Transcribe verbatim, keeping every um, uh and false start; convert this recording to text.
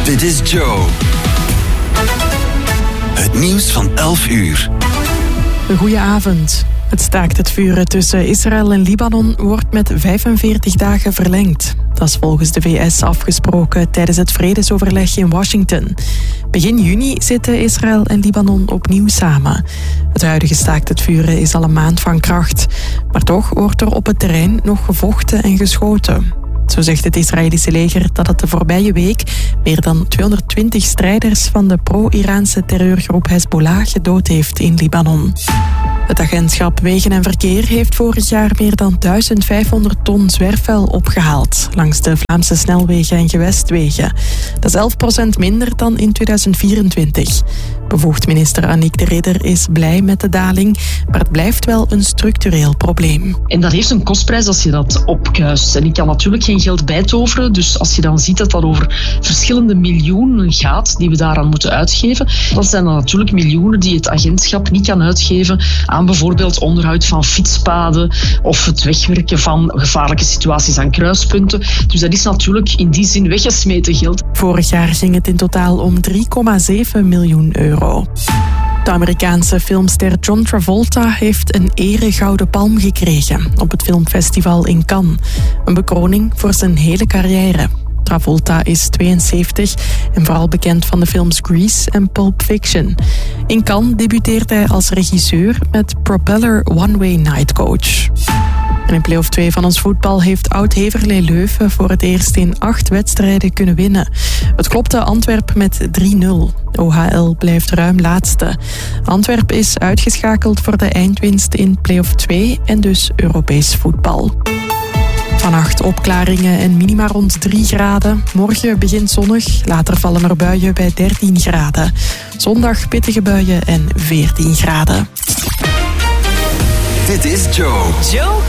Dit is Joe. Het nieuws van elf uur. Goedenavond. Het staakt het vuren tussen Israël en Libanon wordt met vijfenveertig dagen verlengd. Dat is volgens de V S afgesproken tijdens het vredesoverleg in Washington. Begin juni zitten Israël en Libanon opnieuw samen. Het huidige staakt het vuren is al een maand van kracht. Maar toch wordt er op het terrein nog gevochten en geschoten. Zo zegt het Israëlische leger dat het de voorbije week meer dan tweehonderdtwintig strijders van de pro-Iraanse terreurgroep Hezbollah gedood heeft in Libanon. Het agentschap Wegen en Verkeer heeft vorig jaar meer dan duizendvijfhonderd ton zwerfvuil opgehaald langs de Vlaamse snelwegen en gewestwegen. Dat is elf procent minder dan in tweeduizend vierentwintig. Bevoegd minister Annick de Ridder is blij met de daling, maar het blijft wel een structureel probleem. En dat heeft een kostprijs als je dat opkuist. En ik kan natuurlijk geen geld bijtoveren, dus als je dan ziet dat dat over verschillende miljoenen gaat die we daaraan moeten uitgeven, dan zijn dat natuurlijk miljoenen die het agentschap niet kan uitgeven aan bijvoorbeeld onderhoud van fietspaden of het wegwerken van gevaarlijke situaties aan kruispunten. Dus dat is natuurlijk in die zin weggesmeten geld. Vorig jaar ging het in totaal om drie komma zeven miljoen euro. De Amerikaanse filmster John Travolta heeft een ere gouden palm gekregen op het filmfestival in Cannes. Een bekroning voor zijn hele carrière. Travolta is tweeënzeventig en vooral bekend van de films Grease en Pulp Fiction. In Cannes debuteert hij als regisseur met Propeller One Way Night Coach. En in play-off twee van ons voetbal heeft Oud-Heverlee Leuven voor het eerst in acht wedstrijden kunnen winnen. Het klopte Antwerp met drie nul. O H L blijft ruim laatste. Antwerp is uitgeschakeld voor de eindwinst in play-off twee en dus Europees voetbal. Vannacht opklaringen en minima rond drie graden. Morgen begint zonnig, later vallen er buien bij dertien graden. Zondag pittige buien en veertien graden. Dit is Joe. Joe